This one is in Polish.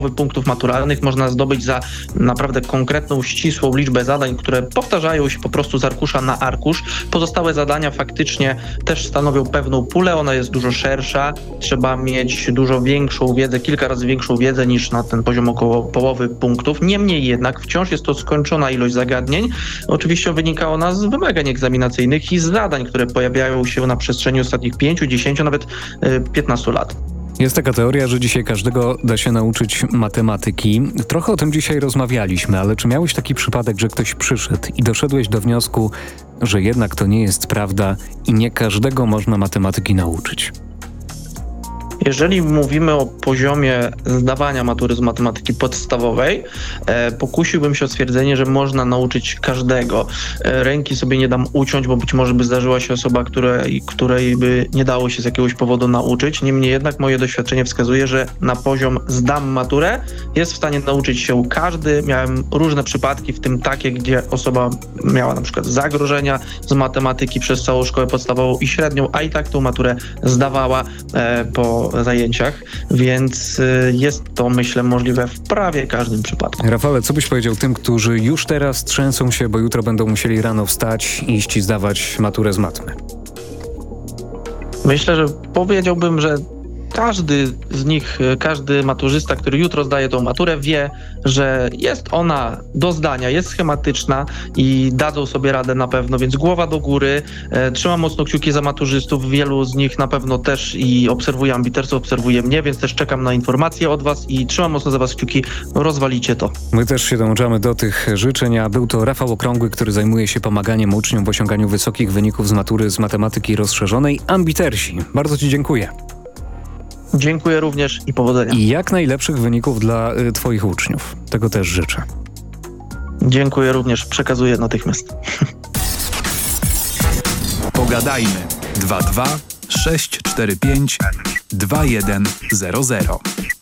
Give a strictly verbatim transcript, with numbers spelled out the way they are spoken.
punktów maturalnych można zdobyć za naprawdę konkretną, ścisłą liczbę zadań, które powtarzają się po prostu z arkusza na arkusz. Pozostałe zadania faktycznie też stanowią pewną pulę, ona jest dużo szersza, trzeba mieć dużo większą wiedzę, kilka razy większą wiedzę niż na ten poziom około połowy punktów. Niemniej jednak wciąż jest to skończona ilość zagadnień. Oczywiście wynika ona z wymagań egzaminacyjnych i z zadań, które pojawiają się na przestrzeni ostatnich pięciu, dziesięciu, nawet piętnastu lat. Jest taka teoria, że dzisiaj każdego da się nauczyć matematyki. Trochę o tym dzisiaj rozmawialiśmy, ale czy miałeś taki przypadek, że ktoś przyszedł i doszedłeś do wniosku, że jednak to nie jest prawda i nie każdego można matematyki nauczyć? Jeżeli mówimy o poziomie zdawania matury z matematyki podstawowej, e, pokusiłbym się o stwierdzenie, że można nauczyć każdego. E, ręki sobie nie dam uciąć, bo być może by zdarzyła się osoba, której, której by nie dało się z jakiegoś powodu nauczyć. Niemniej jednak moje doświadczenie wskazuje, że na poziom zdam maturę jest w stanie nauczyć się każdy. Miałem różne przypadki, w tym takie, gdzie osoba miała na przykład zagrożenia z matematyki przez całą szkołę podstawową i średnią, a i tak tą maturę zdawała e, po zajęciach, więc y, jest to, myślę, możliwe w prawie każdym przypadku. Rafale, co byś powiedział tym, którzy już teraz trzęsą się, bo jutro będą musieli rano wstać i iść i zdawać maturę z matmy? Myślę, że powiedziałbym, że każdy z nich, każdy maturzysta, który jutro zdaje tą maturę, wie, że jest ona do zdania, jest schematyczna i dadzą sobie radę na pewno, więc głowa do góry. E, trzymam mocno kciuki za maturzystów, wielu z nich na pewno też i obserwuje Ambitersu, obserwuje mnie, więc też czekam na informacje od was i trzymam mocno za was kciuki, rozwalicie to. My też się dołączamy do tych życzeń, a był to Rafał Okrągły, który zajmuje się pomaganiem uczniom w osiąganiu wysokich wyników z matury z matematyki rozszerzonej. Ambitersi. Bardzo ci dziękuję. Dziękuję również i powodzenia. I jak najlepszych wyników dla y, twoich uczniów. Tego też życzę. Dziękuję również, przekazuję natychmiast. Pogadajmy. dwa dwa sześć cztery pięć dwa jeden zero zero.